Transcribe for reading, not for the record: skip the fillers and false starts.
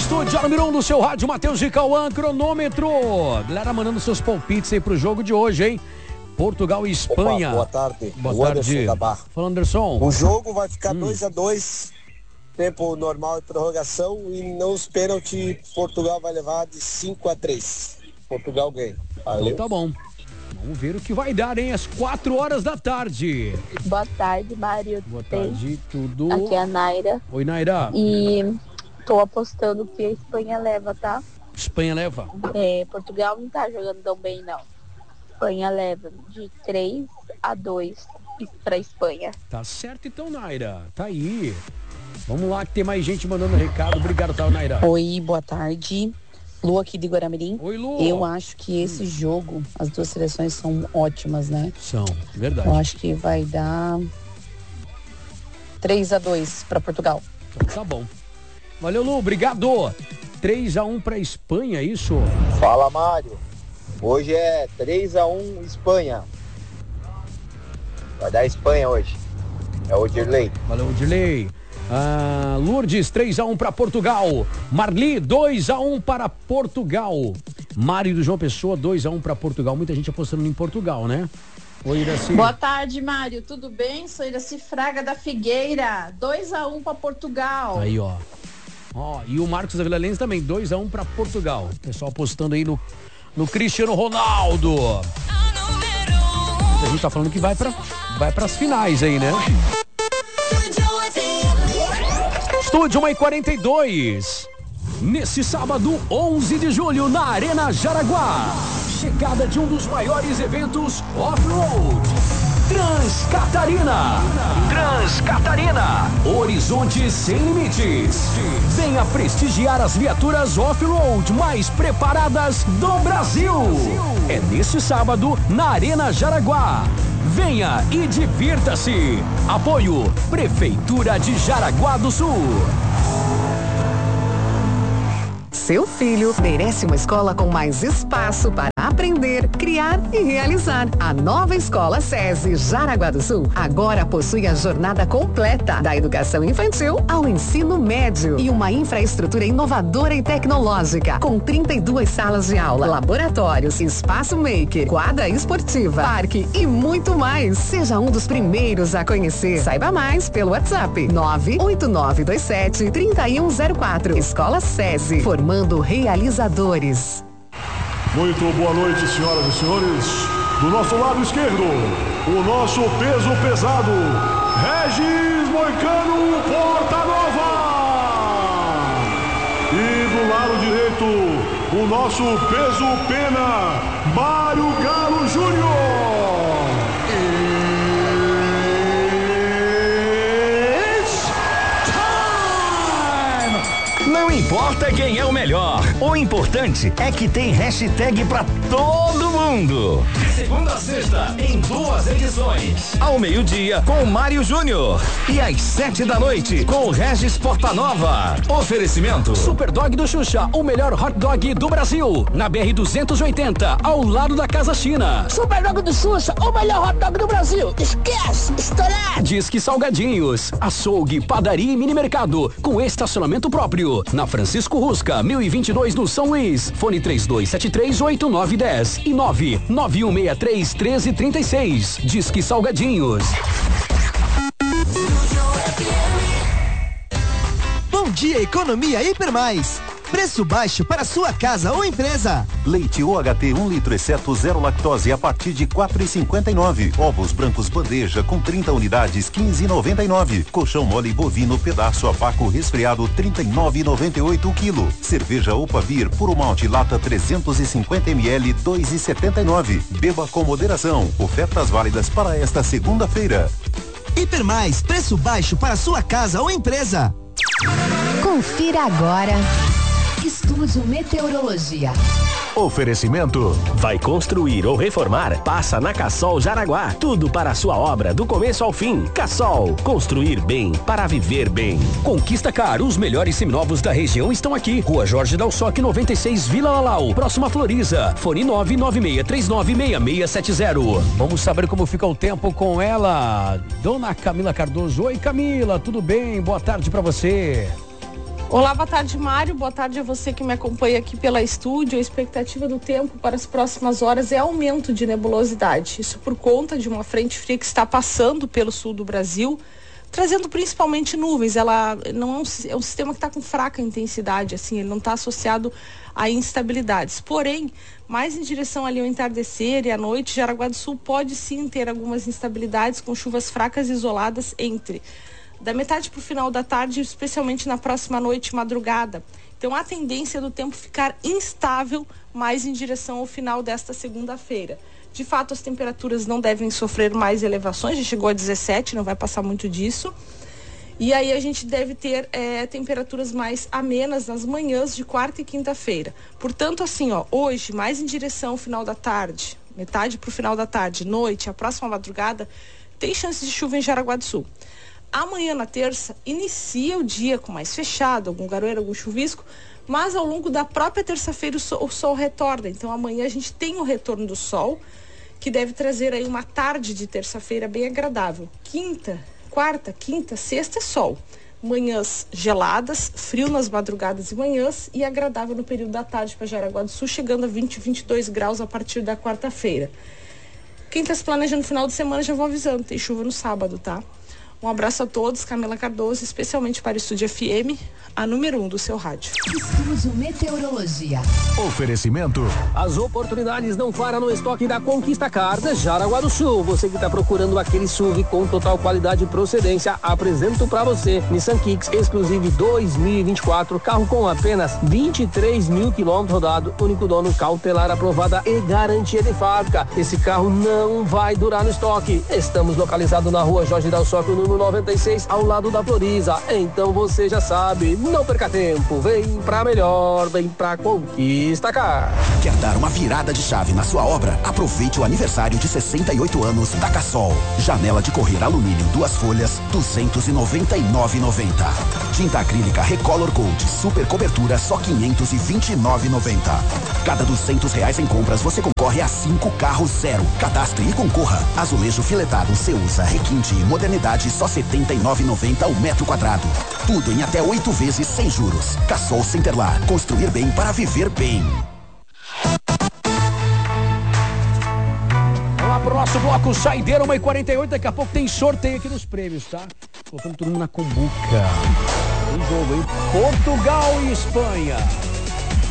estúdio, a número 1 do seu rádio, Matheus de Cauã, cronômetro. Galera mandando seus palpites aí pro jogo de hoje, hein? Portugal e Espanha. Opa, boa tarde. Boa tarde. Fala, Anderson. O jogo vai ficar 2-2, tempo normal e prorrogação, e nos pênaltis Portugal vai levar de 5-3. Portugal ganha. Valeu. Então tá bom. Vamos ver o que vai dar, hein? Às 4 horas da tarde. Boa tarde, Mário. Boa tarde, tudo. Aqui é a Naira. Oi, Naira. E tô apostando que a Espanha leva, tá? Espanha leva. Portugal não tá jogando tão bem, não. Espanha leva de 3-2 pra Espanha. Tá certo então, Naira. Tá aí. Vamos lá que tem mais gente mandando recado. Obrigado, tá, Naira. Oi, boa tarde. Lu aqui de Guaramirim. Oi, Lu. Eu acho que esse jogo, as duas seleções são ótimas, né? São, verdade. Eu acho que vai dar 3-2 para Portugal. Então, tá bom. Valeu, Lu. Obrigado. 3-1 pra Espanha, isso? Fala, Mário. Hoje é 3-1 Espanha. Vai dar Espanha hoje. É o Dirley. Valeu, Dirley. Lourdes, 3-1 para Portugal. Marli, 2-1 para Portugal. Mário do João Pessoa, 2-1 para Portugal. Muita gente apostando em Portugal, né? Oi, Iraci. Boa tarde, Mário. Tudo bem? Sou Iraci Fraga da Figueira. 2-1 para Portugal. Aí, ó. E o Marcos da Vila Lens também, 2-1 para Portugal. Pessoal apostando aí no Cristiano Ronaldo. A gente tá falando que vai para as finais aí, né? Estúdio 1h42. Nesse sábado, 11 de julho, na Arena Jaraguá. Chegada de um dos maiores eventos off-road. Transcatarina. Horizontes sem limites. Venha prestigiar as viaturas off-road mais preparadas do Brasil. É nesse sábado, na Arena Jaraguá. Venha e divirta-se. Apoio Prefeitura de Jaraguá do Sul. Seu filho merece uma escola com mais espaço para aprender, criar e realizar. A nova Escola SESI Jaraguá do Sul agora possui a jornada completa da educação infantil ao ensino médio e uma infraestrutura inovadora e tecnológica com 32 salas de aula, laboratórios, espaço maker, quadra esportiva, parque e muito mais. Seja um dos primeiros a conhecer. Saiba mais pelo WhatsApp 98927-3104. Escola SESI, formando realizadores. Muito boa noite, senhoras e senhores. Do nosso lado esquerdo, o nosso peso pesado, Regis Moicano Portanova. E do lado direito, o nosso peso pena, Mário Galo Júnior. Não importa quem é o melhor, o importante é que tem hashtag pra todo mundo. De segunda a sexta, em 2 edições. Ao meio-dia, com o Mário Júnior. E às 7 da noite, com o Regis Portanova. Oferecimento Superdog do Xuxa, o melhor hot dog do Brasil. Na BR-280, ao lado da Casa China. Superdog do Xuxa, o melhor hot dog do Brasil. Esquece, estourado. Disque Salgadinhos, açougue, padaria e mini mercado, com estacionamento próprio. Na Francisco Rusca, 1022 no São Luís. Fone 3273-8910 e 99163-1336. Disque Salgadinhos. Bom dia, economia Hipermais. Preço baixo para sua casa ou empresa. Leite UHT 1 litro exceto zero lactose a partir de 4,59. Ovos brancos bandeja com 30 unidades 15,99. Colchão mole bovino pedaço a vácuo resfriado 39,98 o quilo. Cerveja Opa Beer puro malte lata 350 ml 2,79. Beba com moderação. Ofertas válidas para esta segunda-feira. Hipermais, preço baixo para sua casa ou empresa. Confira agora. Estúdio Meteorologia. Oferecimento. Vai construir ou reformar? Passa na Cassol Jaraguá. Tudo para a sua obra, do começo ao fim. Cassol. Construir bem para viver bem. Conquista Car. Os melhores seminovos da região estão aqui. Rua Jorge Dalsoque 96, Vila Lalau. Próxima Floriza. Fone 996396670. Vamos saber como fica o tempo com ela. Dona Camila Cardoso. Oi, Camila. Tudo bem? Boa tarde para você. Olá, boa tarde, Mário. Boa tarde a você que me acompanha aqui pela estúdio. A expectativa do tempo para as próximas horas é aumento de nebulosidade. Isso por conta de uma frente fria que está passando pelo sul do Brasil, trazendo principalmente nuvens. Ela não é um sistema que está com fraca intensidade, assim, ele não está associado a instabilidades. Porém, mais em direção ali ao entardecer e à noite, Jaraguá do Sul pode sim ter algumas instabilidades com chuvas fracas isoladas da metade para o final da tarde, especialmente na próxima noite e madrugada. Então, a tendência do tempo ficar instável mais em direção ao final desta segunda-feira. De fato, as temperaturas não devem sofrer mais elevações, já chegou a 17, não vai passar muito disso. E aí a gente deve ter temperaturas mais amenas nas manhãs de quarta e quinta-feira. Portanto, assim, hoje, mais em direção ao final da tarde, metade para o final da tarde, noite, a próxima madrugada, tem chances de chuva em Jaraguá do Sul. Amanhã, na terça, inicia o dia com mais fechado, algum garoeiro, algum chuvisco, mas ao longo da própria terça-feira o sol retorna. Então, amanhã a gente tem o retorno do sol, que deve trazer aí uma tarde de terça-feira bem agradável. Quarta, quinta, sexta é sol. Manhãs geladas, frio nas madrugadas e manhãs e agradável no período da tarde para Jaraguá do Sul, chegando a 20, 22 graus a partir da quarta-feira. Quem está se planejando no final de semana já vou avisando, tem chuva no sábado, tá? Um abraço a todos, Camila Cardoso, especialmente para o Estúdio FM, a número 1 do seu rádio. Estúdio Meteorologia. Oferecimento. As oportunidades não param no estoque da Conquista Car de Jaraguá do Sul. Você que está procurando aquele SUV com total qualidade e procedência, apresento para você Nissan Kicks Exclusive 2024, carro com apenas 23 mil quilômetros rodados, único dono, cautelar aprovada e garantia de fábrica. Esse carro não vai durar no estoque. Estamos localizados na rua Jorge Dalsóquio, número 96, ao lado da Floriza. Então você já sabe, não perca tempo, vem pra melhor, vem pra Conquista Car. Quer dar uma virada de chave na sua obra? Aproveite o aniversário de 68 anos da Cassol. Janela de correr alumínio 2 folhas, R$299,90. Tinta acrílica Recolor Gold, super cobertura, só R$529,90. Cada R$200 em compras você concorre a 5 carros zero. Cadastre e concorra. Azulejo filetado Ceusa, requinte e modernidade, só R$79,90 o metro quadrado. Tudo em até 8 vezes sem juros. Cassol Centerlar, construir bem para viver bem. Vamos lá pro nosso bloco Saideira, 1h48, daqui a pouco tem sorteio aqui nos prêmios, tá? Colocando todo mundo na combuca. Tem jogo, hein? Portugal e Espanha.